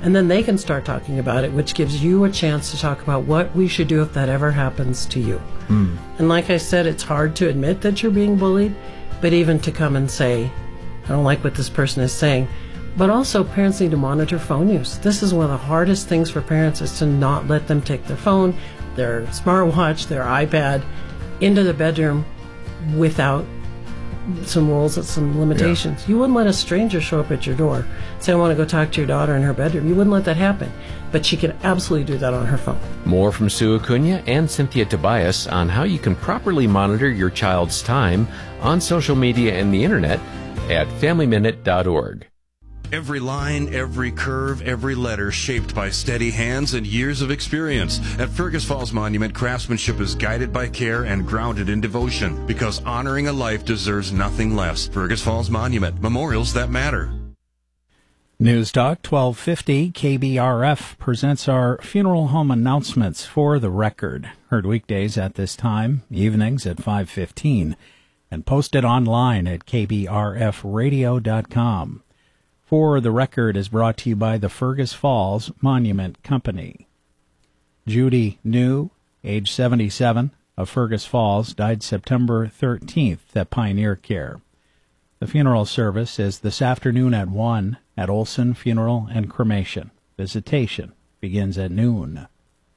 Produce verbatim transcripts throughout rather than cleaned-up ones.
And then they can start talking about it, which gives you a chance to talk about what we should do if that ever happens to you. Mm. And like I said, it's hard to admit that you're being bullied, but even to come and say, I don't like what this person is saying. But also, parents need to monitor phone use. This is one of the hardest things for parents, is to not let them take their phone, their smartwatch, their iPad into the bedroom without some rules and some limitations. Yeah. You wouldn't let a stranger show up at your door, say, I want to go talk to your daughter in her bedroom. You wouldn't let that happen. But she can absolutely do that on her phone. More from Sue Acuna and Cynthia Tobias on how you can properly monitor your child's time on social media and the internet at family minute dot org. Every line, every curve, every letter shaped by steady hands and years of experience. At Fergus Falls Monument, craftsmanship is guided by care and grounded in devotion, because honoring a life deserves nothing less. Fergus Falls Monument, memorials that matter. News Talk twelve fifty K B R F presents our funeral home announcements for the record. Heard weekdays at this time, evenings at five fifteen, and posted online at k b r f radio dot com. For the Record is brought to you by the Fergus Falls Monument Company. Judy New, age seventy-seven, of Fergus Falls, died September thirteenth at Pioneer Care. The funeral service is this afternoon at one at Olson Funeral and Cremation. Visitation begins at noon.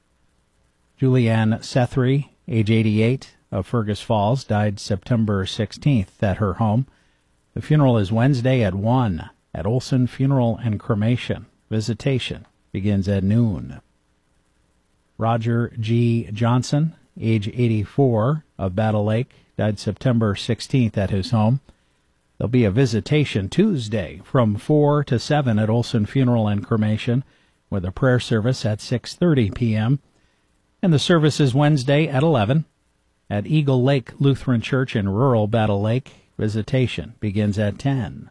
Julianne Sethry, age eighty-eight, of Fergus Falls, died September sixteenth at her home. The funeral is Wednesday at one at Olson Funeral and Cremation. Visitation begins at noon. Roger G. Johnson, age eighty-four, of Battle Lake, died September sixteenth at his home. There'll be a visitation Tuesday from four to seven at Olson Funeral and Cremation, with a prayer service at six thirty p.m. And the service is Wednesday at eleven at Eagle Lake Lutheran Church in rural Battle Lake. Visitation begins at ten.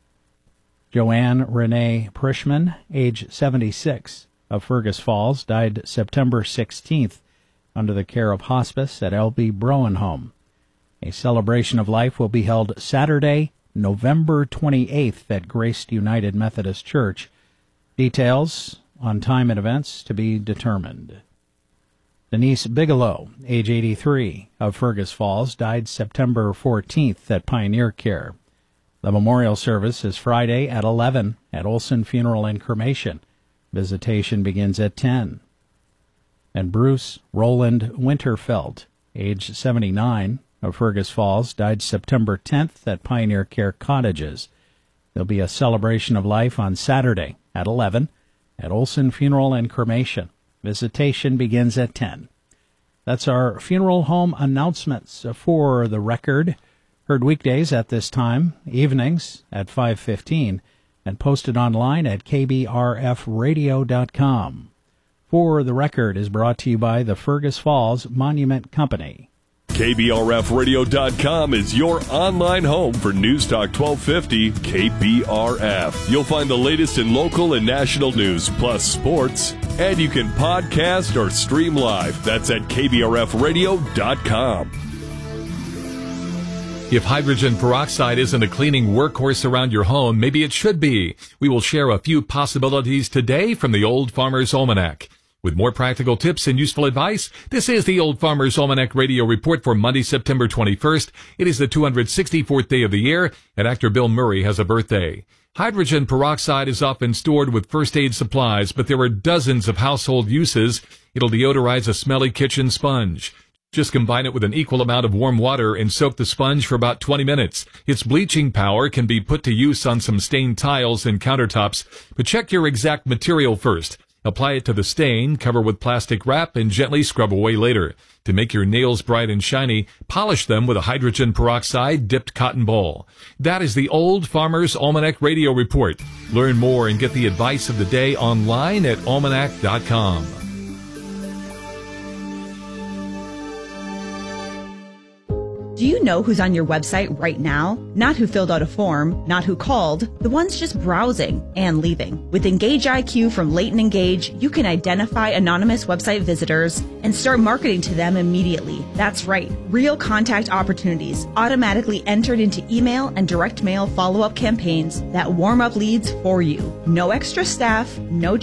Joanne Renee Prishman, age seventy-six, of Fergus Falls, died September sixteenth under the care of hospice at L B Browen Home. A celebration of life will be held Saturday, November twenty-eighth at Grace United Methodist Church. Details on time and events to be determined. Denise Bigelow, age eighty-three, of Fergus Falls, died September fourteenth at Pioneer Care. The memorial service is Friday at eleven at Olson Funeral and Cremation. Visitation begins at ten. And Bruce Roland Winterfeld, age seventy-nine, of Fergus Falls, died September tenth at Pioneer Care Cottages. There'll be a celebration of life on Saturday at eleven at Olson Funeral and Cremation. Visitation begins at ten. That's our funeral home announcements for the record. Heard weekdays at this time, evenings at five fifteen, and posted online at k b r f radio dot com. For the Record is brought to you by the Fergus Falls Monument Company. k b r f radio dot com is your online home for News Talk twelve fifty K B R F. You'll find the latest in local and national news, plus sports, and you can podcast or stream live. That's at k b r f radio dot com. If hydrogen peroxide isn't a cleaning workhorse around your home, maybe it should be. We will share a few possibilities today from the Old Farmer's Almanac. With more practical tips and useful advice, this is the Old Farmer's Almanac Radio Report for Monday, September twenty-first. It is the two hundred sixty-fourth day of the year, and actor Bill Murray has a birthday. Hydrogen peroxide is often stored with first aid supplies, but there are dozens of household uses. It'll deodorize a smelly kitchen sponge. Just combine it with an equal amount of warm water and soak the sponge for about twenty minutes. Its bleaching power can be put to use on some stained tiles and countertops, but check your exact material first. Apply it to the stain, cover with plastic wrap, and gently scrub away later. To make your nails bright and shiny, polish them with a hydrogen peroxide dipped cotton ball. That is the Old Farmer's Almanac Radio Report. Learn more and get the advice of the day online at almanac dot com. Do you know who's on your website right now? Not who filled out a form, not who called, the ones just browsing and leaving. With Engage I Q from Leighton Engage, you can identify anonymous website visitors and start marketing to them immediately. That's right, real contact opportunities automatically entered into email and direct mail follow-up campaigns that warm up leads for you. No extra staff, no